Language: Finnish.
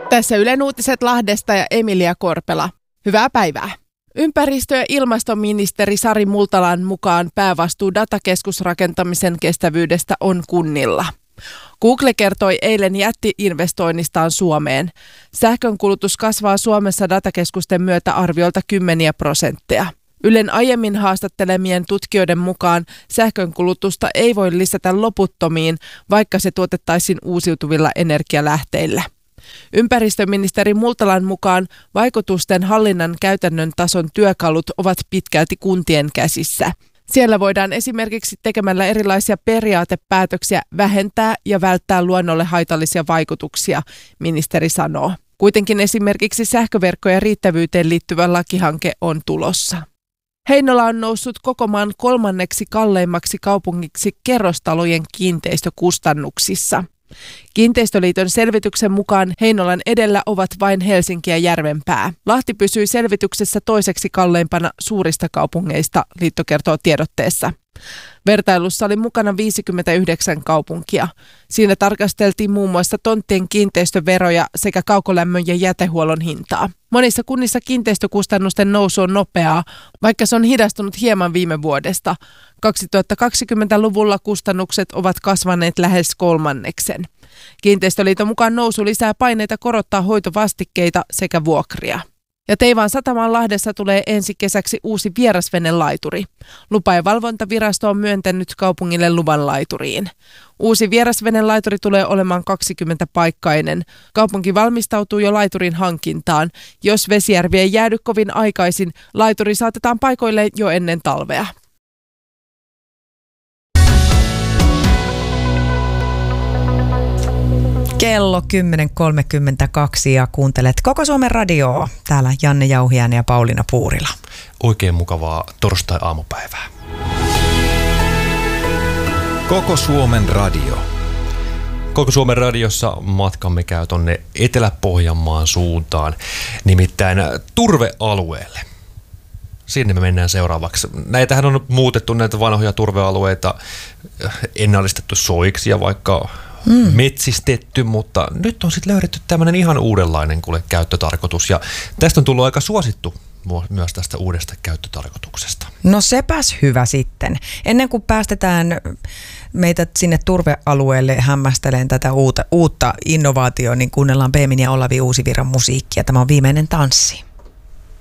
Tässä Ylen uutiset Lahdesta ja Emilia Korpela. Hyvää päivää. Ympäristö- ja ilmastoministeri Sari Multalan mukaan päävastuu datakeskusrakentamisen kestävyydestä on kunnilla. Google kertoi eilen jätti-investoinnistaan Suomeen. Sähkönkulutus kasvaa Suomessa datakeskusten myötä arviolta 10%. Ylen aiemmin haastattelemien tutkijoiden mukaan sähkönkulutusta ei voi lisätä loputtomiin, vaikka se tuotettaisiin uusiutuvilla energialähteillä. Ympäristöministeri Multalan mukaan vaikutusten hallinnan käytännön tason työkalut ovat pitkälti kuntien käsissä. Siellä voidaan esimerkiksi tekemällä erilaisia periaatepäätöksiä vähentää ja välttää luonnolle haitallisia vaikutuksia, ministeri sanoo. Kuitenkin esimerkiksi sähköverkkojen riittävyyteen liittyvä lakihanke on tulossa. Heinola on noussut koko maan 3. kalleimmaksi kaupungiksi kerrostalojen kiinteistökustannuksissa. Kiinteistöliiton selvityksen mukaan Heinolan edellä ovat vain Helsinki ja Järvenpää. Lahti pysyi selvityksessä 2. kalleimpana suurista kaupungeista, liitto kertoo tiedotteessa. Vertailussa oli mukana 59 kaupunkia. Siinä tarkasteltiin muun muassa tonttien kiinteistöveroja sekä kaukolämmön ja jätehuollon hintaa. Monissa kunnissa kiinteistökustannusten nousu on nopeaa, vaikka se on hidastunut hieman viime vuodesta. 2020-luvulla kustannukset ovat kasvaneet lähes 1/3. Kiinteistöliiton mukaan nousu lisää paineita korottaa hoitovastikkeita sekä vuokria. Ja Teivaan satamaan Lahdessa tulee ensi kesäksi uusi vierasvenelaituri. Lupa- ja valvontavirasto on myöntänyt kaupungille luvan laituriin. Uusi vierasvenelaituri tulee olemaan 20-paikkainen. Kaupunki valmistautuu jo laiturin hankintaan. Jos Vesijärvi ei jäädy kovin aikaisin, laituri saatetaan paikoille jo ennen talvea. Kello 10.32 ja kuuntelet Koko Suomen radioa. Täällä Janne Jauhiainen ja Pauliina Puurila. Oikein mukavaa torstai-aamupäivää. Koko Suomen radio. Koko Suomen radiossa matkamme käy tonne Etelä-Pohjanmaan suuntaan, nimittäin turvealueelle. Sinne me mennään seuraavaksi. Näitähän on muutettu, näitä vanhoja turvealueita, ennallistettu soiksi ja vaikka metsistetty, mutta nyt on sitten löydetty tämmöinen ihan uudenlainen käyttötarkoitus ja tästä on tullut aika suosittu myös tästä uudesta käyttötarkoituksesta. No sepäs hyvä sitten. Ennen kuin päästetään meitä sinne turvealueelle hämmästeleen tätä uutta innovaatiota, niin kuunnellaan Beemin ja Olavi Uusivirran musiikkia. Tämä on Viimeinen tanssi.